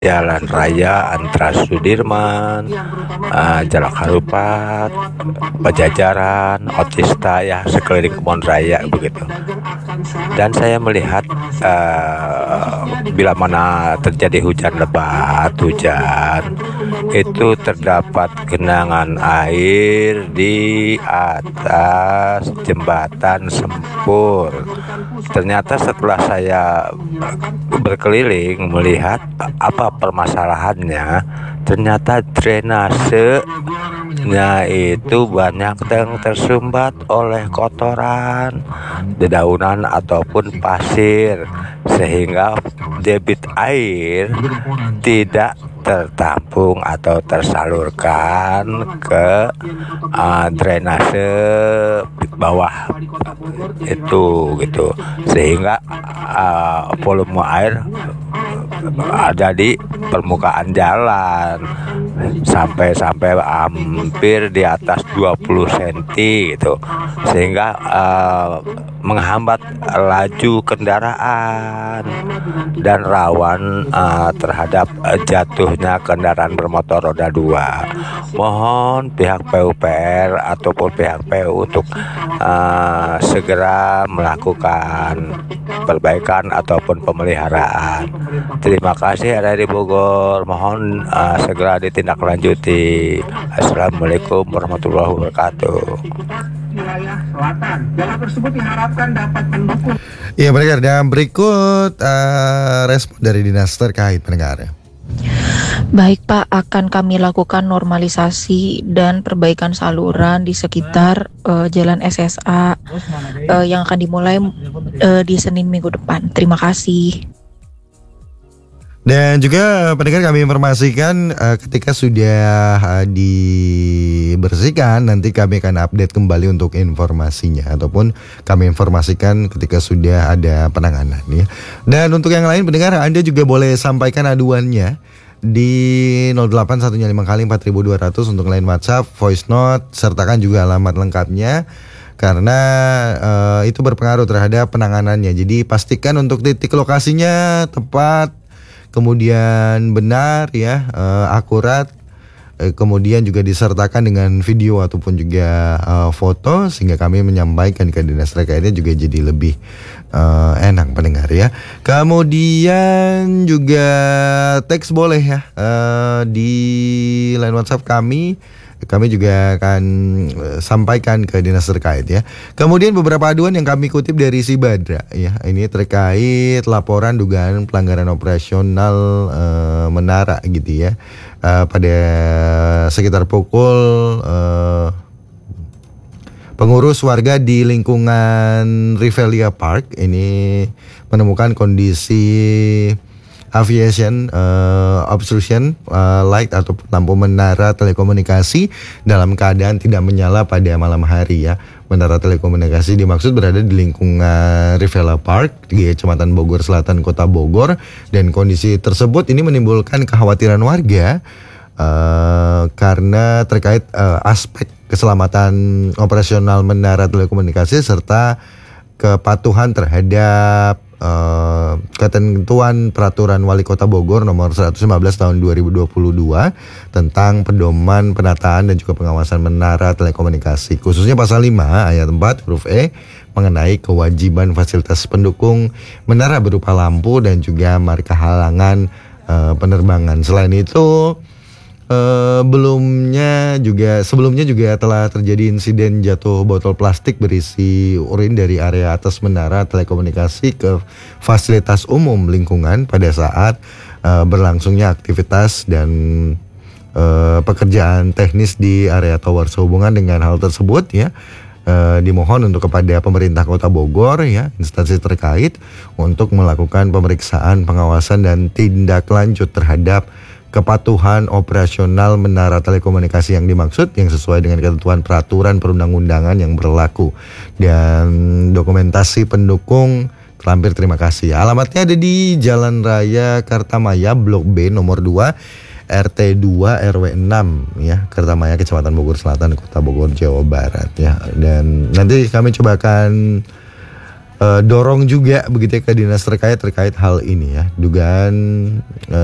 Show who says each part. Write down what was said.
Speaker 1: Jalan raya antara Sudirman, Jalan Harupat, Pajajaran, Otista, ya sekeliling Kebon Raya begitu. Dan saya melihat bila mana terjadi hujan lebat, itu terdapat genangan air di atas jembatan Sempur. Ternyata setelah saya berkeliling melihat apa permasalahannya, ternyata drainasenya itu banyak yang tersumbat oleh kotoran, dedaunan ataupun pasir, sehingga debit air tidak tertampung atau tersalurkan ke drainase bawah itu gitu, sehingga volume air ada di permukaan jalan sampai hampir di atas 20 cm gitu, sehingga menghambat laju kendaraan dan rawan terhadap jatuhnya kendaraan bermotor roda 2. Mohon pihak PUPR ataupun pihak PU untuk segera melakukan perbaikan ataupun pemeliharaan. Terima kasih RRI Bogor, mohon segera ditindaklanjuti. Assalamualaikum warahmatullahi wabarakatuh.
Speaker 2: Wilayah selatan. Jalan tersebut diharapkan dapat mendukung.
Speaker 3: Iya pendengar, dan berikut respon dari dinas terkait pendengar.
Speaker 4: Baik Pak, akan kami lakukan normalisasi dan perbaikan saluran di sekitar Jalan SSA yang akan dimulai di Senin minggu depan. Terima kasih.
Speaker 3: Dan juga pendengar, kami informasikan ketika sudah dibersihkan, nanti kami akan update kembali untuk informasinya, ataupun kami informasikan ketika sudah ada penanganan ya. Dan untuk yang lain pendengar, Anda juga boleh sampaikan aduannya di 08155 kali 4200 untuk line WhatsApp, voice note, sertakan juga alamat lengkapnya, karena itu berpengaruh terhadap penanganannya. Jadi pastikan untuk titik lokasinya tepat, kemudian benar ya, akurat, kemudian juga disertakan dengan video ataupun juga foto, sehingga kami menyampaikan ke dinas terkaitnya juga jadi lebih enak pendengar ya. Kemudian juga teks boleh ya di line WhatsApp kami juga akan sampaikan ke dinas terkait ya. Kemudian beberapa aduan yang kami kutip dari si Badra ya, ini terkait laporan dugaan pelanggaran operasional menara gitu ya, pada sekitar pukul pengurus warga di lingkungan Rivelia Park ini menemukan kondisi aviation obstruction light atau lampu menara telekomunikasi dalam keadaan tidak menyala pada malam hari ya. Menara telekomunikasi dimaksud berada di lingkungan Rivelia Park di Kecamatan Bogor Selatan, Kota Bogor, dan kondisi tersebut ini menimbulkan kekhawatiran warga karena terkait aspek keselamatan operasional menara telekomunikasi serta kepatuhan terhadap ketentuan peraturan Wali Kota Bogor nomor 115 tahun 2022 tentang pedoman penataan dan juga pengawasan menara telekomunikasi, khususnya pasal 5 ayat 4 huruf E mengenai kewajiban fasilitas pendukung menara berupa lampu dan juga marka halangan penerbangan. Selain itu sebelumnya juga telah terjadi insiden jatuh botol plastik berisi urin dari area atas menara telekomunikasi ke fasilitas umum lingkungan pada saat berlangsungnya aktivitas dan pekerjaan teknis di area tower. Sehubungan dengan hal tersebut ya, dimohon untuk kepada pemerintah Kota Bogor ya, instansi terkait untuk melakukan pemeriksaan, pengawasan dan tindak lanjut terhadap kepatuhan operasional menara telekomunikasi yang dimaksud yang sesuai dengan ketentuan peraturan perundang-undangan yang berlaku, dan dokumentasi pendukung terlampir. Terima kasih. Alamatnya ada di Jalan Raya Kartamaya Blok B nomor 2 RT 2 RW 6 ya, Kartamaya, Kecamatan Bogor Selatan, Kota Bogor, Jawa Barat ya. Dan nanti kami coba akan dorong juga begitu ya ke dinas terkait hal ini ya, dugaan